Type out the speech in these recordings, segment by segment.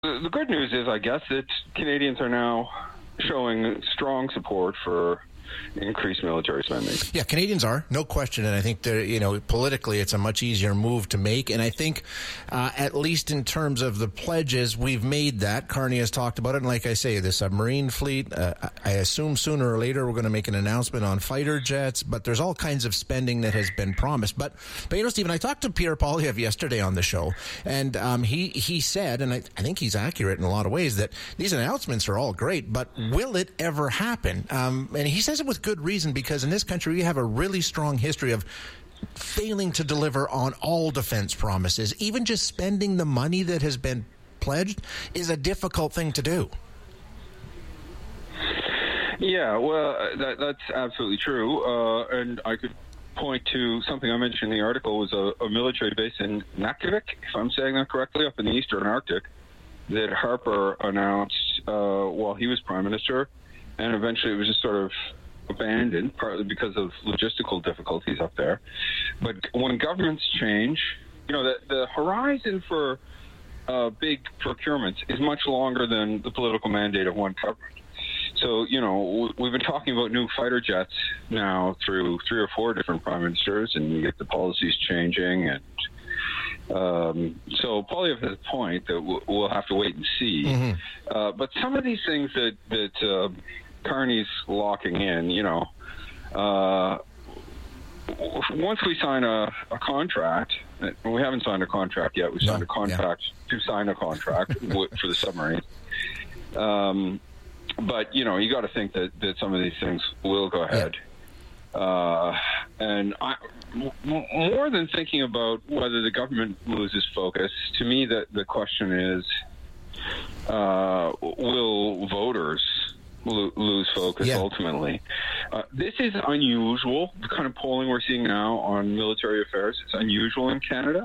the good news is, I guess, that Canadians are now showing strong support for increased military spending. Yeah, Canadians are, no question, and I think politically it's a much easier move to make, and I think at least in terms of the pledges, we've made that. Carney has talked about it, and like I say, the submarine fleet, I assume sooner or later we're going to make an announcement on fighter jets, but there's all kinds of spending that has been promised. But Stephen, I talked to Pierre Poilievre yesterday on the show, and he said, and I think he's accurate in a lot of ways, that these announcements are all great, but will it ever happen? And he says it with good reason, because in this country we have a really strong history of failing to deliver on all defense promises. Even just spending the money that has been pledged is a difficult thing to do. Yeah, well, that's absolutely true. And I could point to something I mentioned in the article, was a military base in Nunavut, if I'm saying that correctly, up in the Eastern Arctic, that Harper announced while he was Prime Minister, and eventually it was just sort of abandoned, partly because of logistical difficulties up there. But when governments change, the horizon for big procurements is much longer than the political mandate of one government. So, we've been talking about new fighter jets now through 3 or 4 different prime ministers, and you get the policies changing. And so Poilievre has a point that we'll have to wait and see. Mm-hmm. But some of these things that Carney's locking in, once we sign a contract, we haven't signed a contract yet. We signed a contract to sign a contract for the submarine. But, you got to think that some of these things will go ahead. Yeah. And more than thinking about whether the government loses focus, to me the question is, will voters lose focus ultimately? This is unusual. The kind of polling we're seeing now on military affairs is unusual in Canada.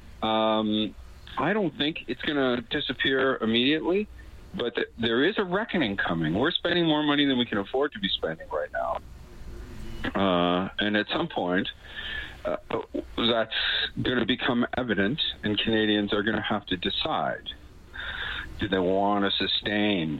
I don't think it's going to disappear immediately, but there is a reckoning coming. We're spending more money than we can afford to be spending right now. And at some point, that's going to become evident, and Canadians are going to have to decide, do they want to sustain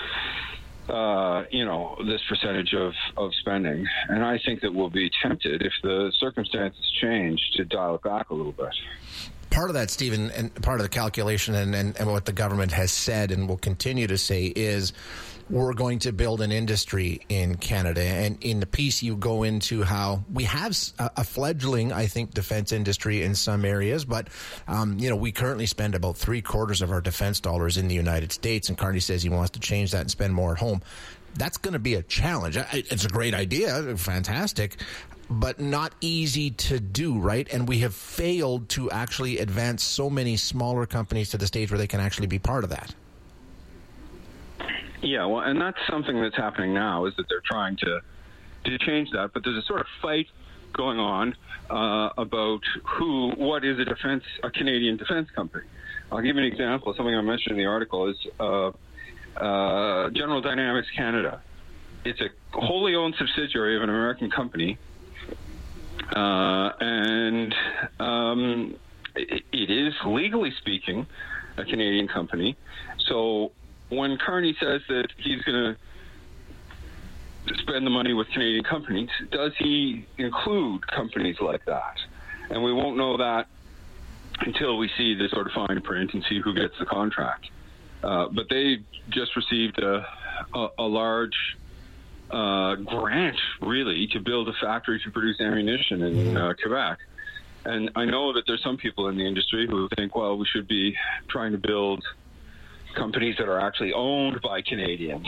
this percentage of spending? And I think that we'll be tempted, if the circumstances change, to dial it back a little bit. Part of that, Stephen, and part of the calculation and what the government has said and will continue to say is, we're going to build an industry in Canada. And in the piece, you go into how we have a fledgling, I think, defense industry in some areas. But, we currently spend about 3/4 of our defense dollars in the United States. And Carney says he wants to change that and spend more at home. That's going to be a challenge. It's a great idea, fantastic, but not easy to do, right? And we have failed to actually advance so many smaller companies to the stage where they can actually be part of that. Yeah, well, and that's something that's happening now, is that they're trying to change that. But there's a sort of fight going on about what is a Canadian defense company. I'll give you an example. Something I mentioned in the article is General Dynamics Canada. It's a wholly owned subsidiary of an American company, and it is, legally speaking, a Canadian company. So when Carney says that he's going to spend the money with Canadian companies, does he include companies like that? And we won't know that until we see the sort of fine print and see who gets the contract. But they just received a large grant, really, to build a factory to produce ammunition in Quebec. And I know that there's some people in the industry who think, well, we should be trying to build companies that are actually owned by Canadians.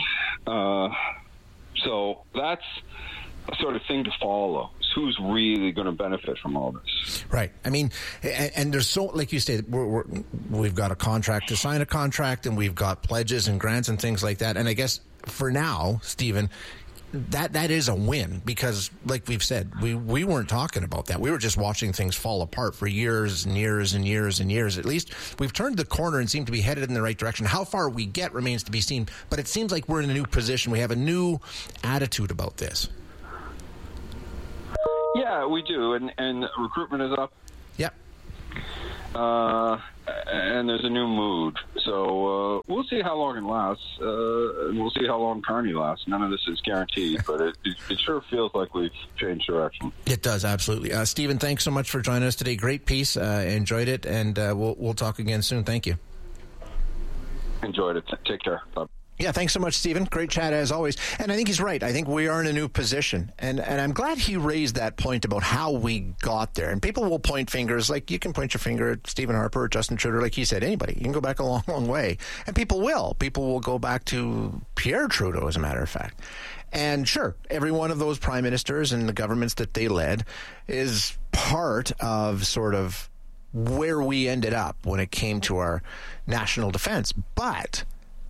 So that's a sort of thing to follow. Who's really going to benefit from all this? Right. I mean, and there's so, like you said, we've got a contract to sign a contract, and we've got pledges and grants and things like that. And I guess for now, Stephen, that is a win, because like we've said, we weren't talking about that. We were just watching things fall apart for years and years and years and years. At least we've turned the corner and seem to be headed in the right direction. How far we get remains to be seen, but it seems like we're in a new position. We have a new attitude about this. Yeah, we do, and recruitment is up. Yep. And there's a new mood. So we'll see how long it lasts, and we'll see how long Carney lasts. None of this is guaranteed, but it sure feels like we've changed direction. It does, absolutely. Stephen, thanks so much for joining us today. Great piece. Enjoyed it, and we'll talk again soon. Thank you. Enjoyed it. Take care. Bye. Yeah, thanks so much, Stephen. Great chat as always. And I think he's right. I think we are in a new position. And I'm glad he raised that point about how we got there. And people will point fingers, like you can point your finger at Stephen Harper or Justin Trudeau, like he said, anybody. You can go back a long, long way. And people will. People will go back to Pierre Trudeau, as a matter of fact. And sure, every one of those prime ministers and the governments that they led is part of sort of where we ended up when it came to our national defense. But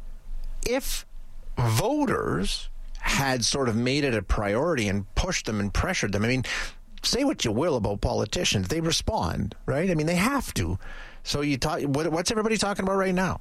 if voters had sort of made it a priority and pushed them and pressured them, I mean, say what you will about politicians, they respond, right? I mean, they have to. So you talk. What's everybody talking about right now?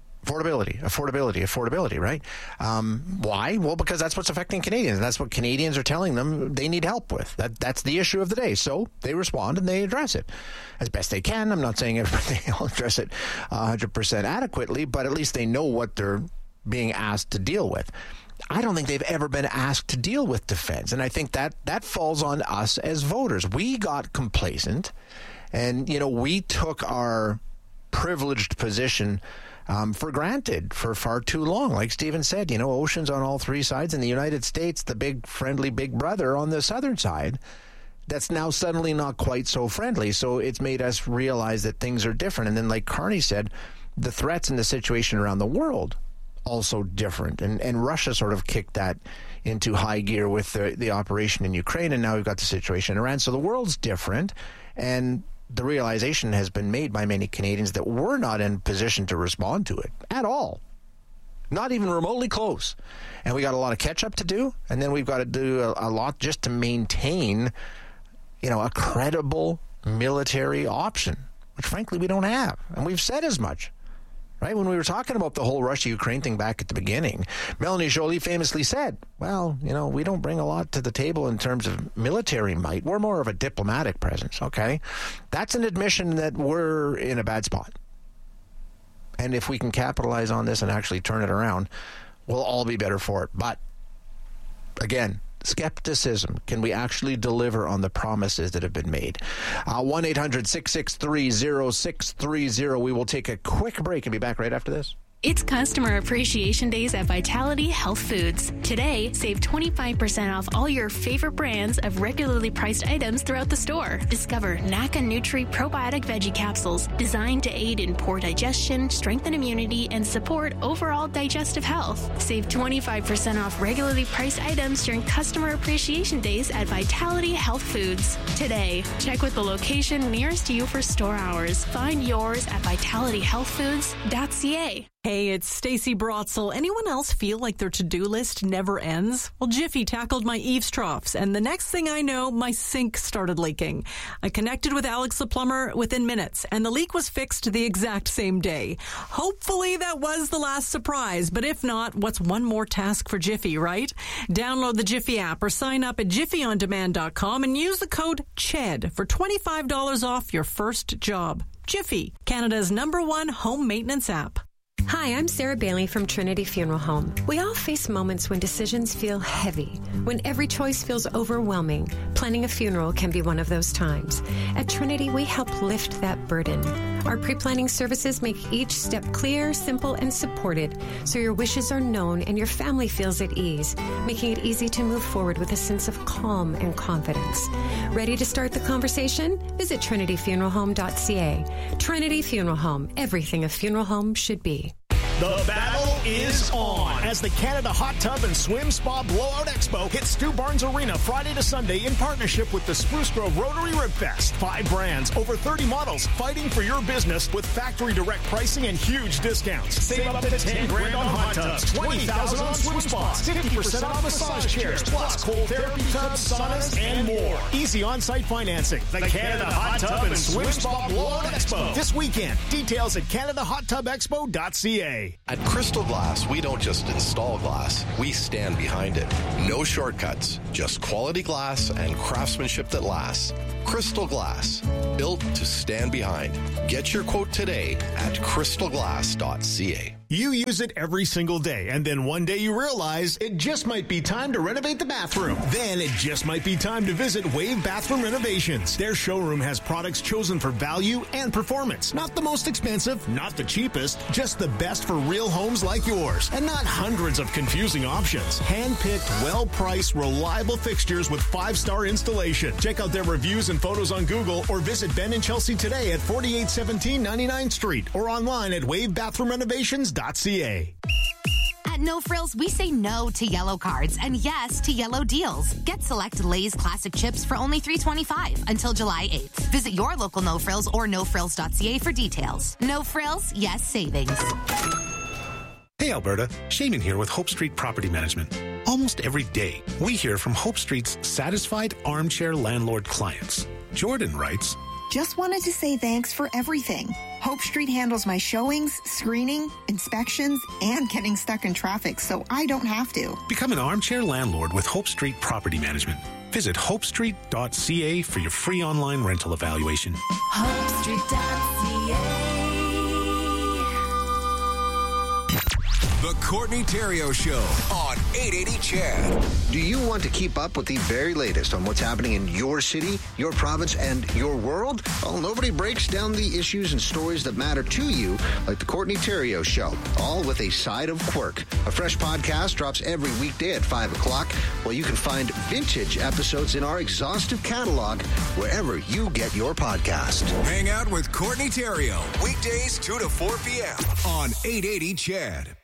Affordability, right? Why? Well, because that's what's affecting Canadians. That's what Canadians are telling them they need help with. That's the issue of the day. So they respond and they address it as best they can. I'm not saying everybody will address it 100% adequately, but at least they know what they're being asked to deal with. I don't think they've ever been asked to deal with defense. And I think that falls on us as voters. We got complacent and, we took our privileged position for granted for far too long. Like Stephen said, oceans on all three sides. In the United States, the big friendly big brother on the southern side, that's now suddenly not quite so friendly. So it's made us realize that things are different. And then like Carney said, the threats and the situation around the world also different. And Russia sort of kicked that into high gear with the operation in Ukraine, and now we've got the situation in Iran. So the world's different, and the realization has been made by many Canadians that we're not in position to respond to it at all. Not even remotely close. And we got a lot of catch up to do, and then we've got to do a lot just to maintain, a credible military option, which frankly we don't have. And we've said as much. Right? When we were talking about the whole Russia-Ukraine thing back at the beginning, Melanie Joly famously said, well, we don't bring a lot to the table in terms of military might. We're more of a diplomatic presence, okay? That's an admission that we're in a bad spot. And if we can capitalize on this and actually turn it around, we'll all be better for it. But, again, skepticism. Can we actually deliver on the promises that have been made? 1-800-663-0630. We will take a quick break and be back right after this. It's Customer Appreciation Days at Vitality Health Foods. Today, save 25% off all your favorite brands of regularly priced items throughout the store. Discover NACA Nutri Probiotic Veggie Capsules, designed to aid in poor digestion, strengthen immunity, and support overall digestive health. Save 25% off regularly priced items during Customer Appreciation Days at Vitality Health Foods. Today, check with the location nearest you for store hours. Find yours at vitalityhealthfoods.ca. Hey, it's Stacey Brotzel. Anyone else feel like their to-do list never ends? Well, Jiffy tackled my eaves troughs, and the next thing I know, my sink started leaking. I connected with Alex the plumber within minutes, and the leak was fixed the exact same day. Hopefully that was the last surprise, but if not, what's one more task for Jiffy, right? Download the Jiffy app or sign up at jiffyondemand.com and use the code CHED for $25 off your first job. Jiffy, Canada's #1 home maintenance app. Hi, I'm Sarah Bailey from Trinity Funeral Home. We all face moments when decisions feel heavy, when every choice feels overwhelming. Planning a funeral can be one of those times. At Trinity, we help lift that burden. Our pre-planning services make each step clear, simple, and supported, so your wishes are known and your family feels at ease, making it easy to move forward with a sense of calm and confidence. Ready to start the conversation? Visit trinityfuneralhome.ca. Trinity Funeral Home, everything a funeral home should be. The battle is on as the Canada Hot Tub and Swim Spa Blowout Expo hits Stu Barnes Arena Friday to Sunday in partnership with the Spruce Grove Rotary Rib Fest. 5 brands, over 30 models, fighting for your business with factory direct pricing and huge discounts. Save up to 10 grand on hot tubs, 20,000 on swim spas, 50% off massage chairs, plus cold therapy tubs, saunas, and more. Easy on-site financing. The Canada Hot Tub and Swim Spa Blowout Expo this weekend. Details at CanadaHotTubExpo.ca. At Crystal Glass, we don't just install glass, we stand behind it. No shortcuts, just quality glass and craftsmanship that lasts. Crystal Glass, built to stand behind. Get your quote today at crystalglass.ca. You use it every single day, and then one day you realize it just might be time to renovate the bathroom. Then it just might be time to visit Wave Bathroom Renovations. Their showroom has products chosen for value and performance. Not the most expensive, not the cheapest, just the best for real homes like yours. And not hundreds of confusing options. Hand-picked, well-priced, reliable fixtures with 5-star installation. Check out their reviews and photos on Google or visit Ben and Chelsea today at 4817 99th Street or online at wavebathroommrenovations.ca. At No Frills, we say no to yellow cards and yes to yellow deals. Get select Lay's classic chips for only $3.25 until July 8th. Visit your local No Frills or nofrills.ca for details. No Frills, yes savings. Hey Alberta, Shaman here with Hope Street Property Management. Almost every day, we hear from Hope Street's satisfied armchair landlord clients. Jordan writes, "Just wanted to say thanks for everything. Hope Street handles my showings, screening, inspections, and getting stuck in traffic, so I don't have to." Become an armchair landlord with Hope Street Property Management. Visit hopestreet.ca for your free online rental evaluation. hopestreet.ca. The Courtney Theriault Show on 880 CHAD. Do you want to keep up with the very latest on what's happening in your city, your province, and your world? Well, nobody breaks down the issues and stories that matter to you like the Courtney Theriault Show, all with a side of quirk. A fresh podcast drops every weekday at 5 o'clock, while you can find vintage episodes in our exhaustive catalog wherever you get your podcast. Hang out with Courtney Theriault, weekdays 2 to 4 p.m. on 880 CHAD.